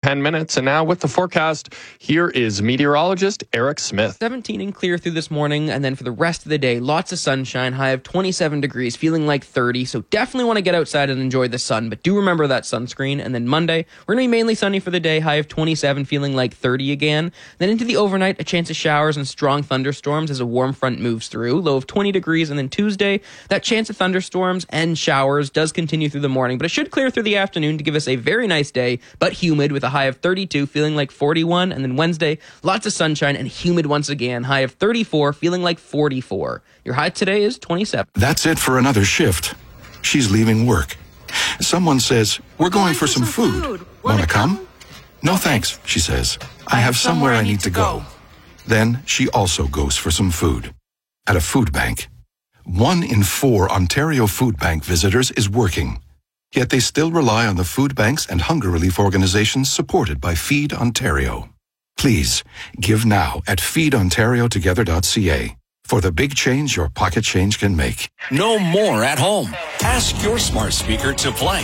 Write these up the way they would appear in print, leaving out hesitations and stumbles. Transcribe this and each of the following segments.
10 minutes. And now with the forecast, here is meteorologist Eric Smith. 17 and clear through this morning, and then for the rest of the day, lots of sunshine, high of 27 degrees, feeling like 30. So definitely want to get outside and enjoy the sun, but do remember that sunscreen. And then Monday, we're going to be mainly sunny for the day, high of 27, feeling like 30 again. Then into the overnight, a chance of showers and strong thunderstorms as a warm front moves through, low of 20 degrees. And then Tuesday, that chance of thunderstorms and showers does continue through the morning, but it should clear through the afternoon to give us a very nice day, but humid with a high of 32, feeling like 41. And then Wednesday, lots of sunshine and humid once again, high of 34, feeling like 44. Your high today is 27. That's it for another shift. She's leaving work. Someone says, "We're going for some food. Want to come?" "No thanks," she says. "I have somewhere I need to go." Then she also goes for some food. At a food bank. 1 in 4 Ontario Food Bank visitors is working. Yet they still rely on the food banks and hunger relief organizations supported by Feed Ontario. Please, give now at feedontariotogether.ca for the big change your pocket change can make. No more at home. Ask your smart speaker to play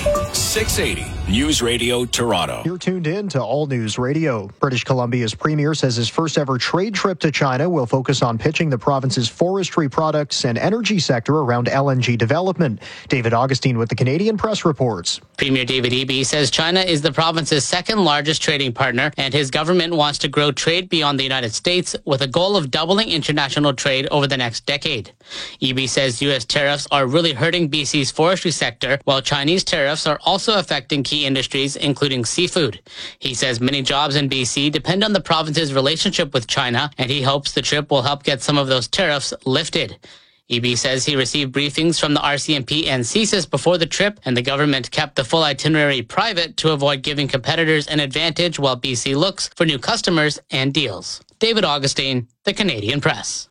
680 News Radio Toronto. You're tuned in to All News Radio. British Columbia's premier says his first ever trade trip to China will focus on pitching the province's forestry products and energy sector around LNG development. David Augustine with the Canadian Press reports. Premier David Eby says China is the province's second largest trading partner, and his government wants to grow trade beyond the United States with a goal of doubling international trade over the next decade. Eby says U.S. tariffs are really hurting BC's forestry sector, while Chinese tariffs are also affecting key industries, including seafood. He says many jobs in BC depend on the province's relationship with China, and he hopes the trip will help get some of those tariffs lifted. Eby says he received briefings from the RCMP and CSIS before the trip, and the government kept the full itinerary private to avoid giving competitors an advantage while BC looks for new customers and deals. David Augustine, the Canadian Press.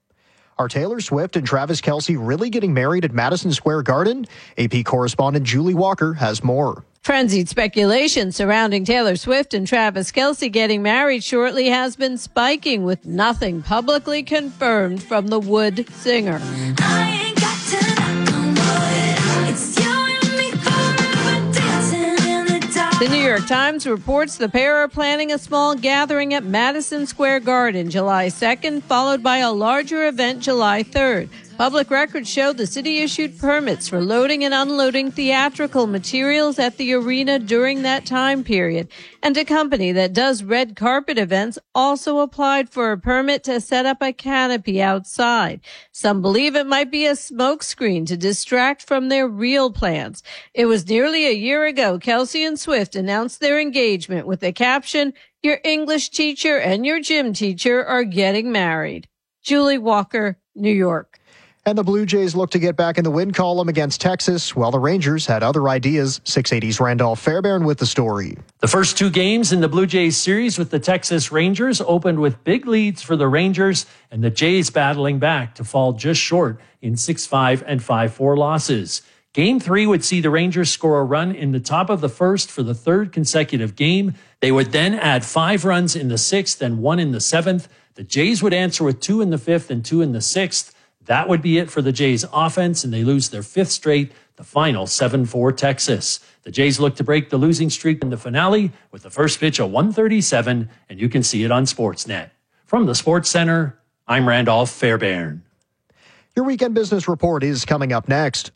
Are Taylor Swift and Travis Kelce really getting married at Madison Square Garden? AP correspondent Julie Walker has more. Frenzied speculation surrounding Taylor Swift and Travis Kelce getting married shortly has been spiking, with nothing publicly confirmed from the Wood singer. I ain't got to knock on wood. It's you and me forever dancing in the dark. The New York Times reports the pair are planning a small gathering at Madison Square Garden July 2nd, followed by a larger event July 3rd. Public records show the city issued permits for loading and unloading theatrical materials at the arena during that time period. And a company that does red carpet events also applied for a permit to set up a canopy outside. Some believe it might be a smokescreen to distract from their real plans. It was nearly a year ago Kelce and Swift announced their engagement with the caption, "Your English teacher and your gym teacher are getting married." Julie Walker, New York. And the Blue Jays look to get back in the win column against Texas, while the Rangers had other ideas. 680's Randolph Fairbairn with the story. The first 2 games in the Blue Jays series with the Texas Rangers opened with big leads for the Rangers, and the Jays battling back to fall just short in 6-5 and 5-4 losses. Game 3 would see the Rangers score a run in the top of the first for the 3rd consecutive game. They would then add 5 runs in the 6th and 1 in the 7th. The Jays would answer with 2 in the 5th and 2 in the 6th. That would be it for the Jays offense, and they lose their 5th straight, the final 7-4 Texas. The Jays look to break the losing streak in the finale with the first pitch at 1:37, and you can see it on Sportsnet. From the Sports Center, I'm Randolph Fairbairn. Your weekend business report is coming up next.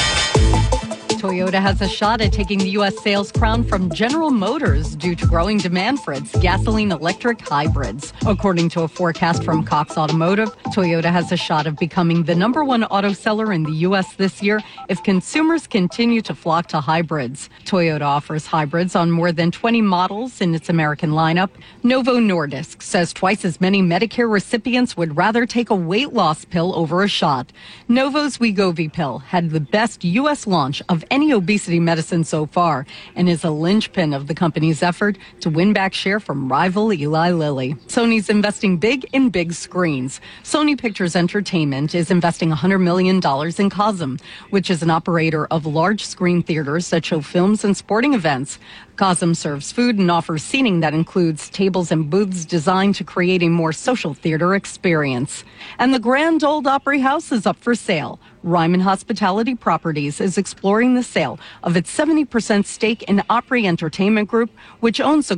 Toyota has a shot at taking the U.S. sales crown from General Motors due to growing demand for its gasoline-electric hybrids. According to a forecast from Cox Automotive, Toyota has a shot of becoming the #1 auto seller in the U.S. this year if consumers continue to flock to hybrids. Toyota offers hybrids on more than 20 models in its American lineup. Novo Nordisk says twice as many Medicare recipients would rather take a weight loss pill over a shot. Novo's Wegovy pill had the best U.S. launch of any obesity medicine so far and is a linchpin of the company's effort to win back share from rival Eli Lilly. Sony's investing big in big screens. Sony Pictures Entertainment is investing $100 million in Cosm, which is an operator of large screen theaters that show films and sporting events. Cosm serves food and offers seating that includes tables and booths designed to create a more social theater experience. And the Grand Ole Opry House is up for sale. Ryman Hospitality Properties is exploring the sale of its 70% stake in Opry Entertainment Group, which owns the